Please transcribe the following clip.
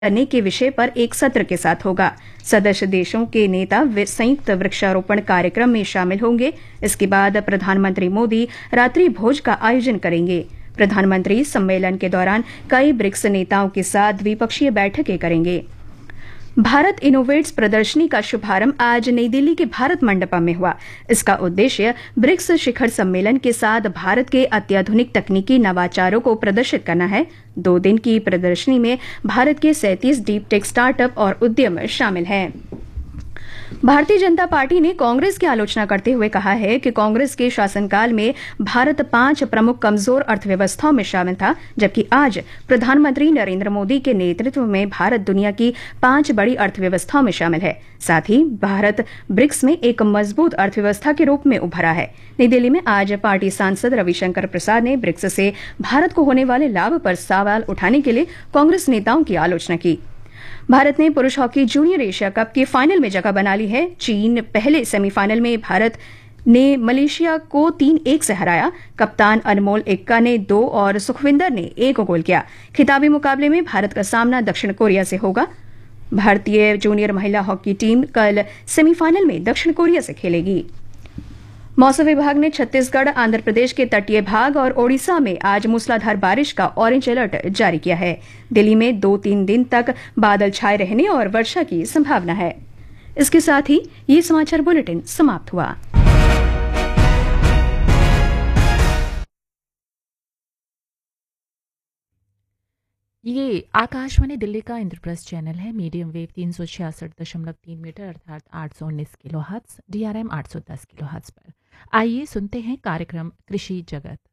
करने के विषय पर एक सत्र के साथ होगा। सदस्य देशों के नेता संयुक्त वृक्षारोपण कार्यक्रम में शामिल होंगे। इसके बाद प्रधानमंत्री मोदी रात्रि भोज का आयोजन करेंगे। प्रधानमंत्री सम्मेलन के दौरान कई ब्रिक्स नेताओं के साथ द्विपक्षीय बैठकें करेंगे। भारत इनोवेट्स प्रदर्शनी का शुभारंभ आज नई दिल्ली के भारत मंडपम में हुआ। इसका उद्देश्य ब्रिक्स शिखर सम्मेलन के साथ भारत के अत्याधुनिक तकनीकी नवाचारों को प्रदर्शित करना है। 2 दिन की प्रदर्शनी में भारत के 37 डीप टेक स्टार्टअप और उद्यम शामिल हैं। भारतीय जनता पार्टी ने कांग्रेस की आलोचना करते हुए कहा है कि कांग्रेस के शासनकाल में भारत 5 प्रमुख कमजोर अर्थव्यवस्थाओं में शामिल था, जबकि आज प्रधानमंत्री नरेंद्र मोदी के नेतृत्व में भारत दुनिया की 5 बड़ी अर्थव्यवस्थाओं में शामिल है। साथ ही भारत ब्रिक्स में एक मजबूत अर्थव्यवस्था के रूप में उभरा है। नई दिल्ली में आज पार्टी सांसद रविशंकर प्रसाद ने ब्रिक्स से भारत को होने वाले लाभ पर सवाल उठाने के लिए कांग्रेस नेताओं की आलोचना की। भारत ने पुरुष हॉकी जूनियर एशिया कप के फाइनल में जगह बना ली है। चीन पहले सेमीफाइनल में भारत ने मलेशिया को 3-1 से हराया। कप्तान अनमोल एक्का ने 2 और सुखविंदर ने 1 गोल किया। खिताबी मुकाबले में भारत का सामना दक्षिण कोरिया से होगा। भारतीय जूनियर महिला हॉकी टीम कल सेमीफाइनल में दक्षिण कोरिया से खेलेगी। मौसम विभाग ने छत्तीसगढ़, आंध्र प्रदेश के तटीय भाग और ओडिशा में आज मूसलाधार बारिश का ऑरेंज अलर्ट जारी किया है। दिल्ली में 2-3 दिन तक बादल छाए रहने और वर्षा की संभावना है। इसके साथ ही ये समाचार बुलेटिन समाप्त हुआ। ये आकाशवाणी दिल्ली का इंद्रप्रस्थ चैनल है। मीडियम वेव 366.3 मीटर अर्थात 819 किलोहर्ट्ज, DRM 810 किलोहर्ट्ज पर। आइए सुनते हैं कार्यक्रम कृषि जगत।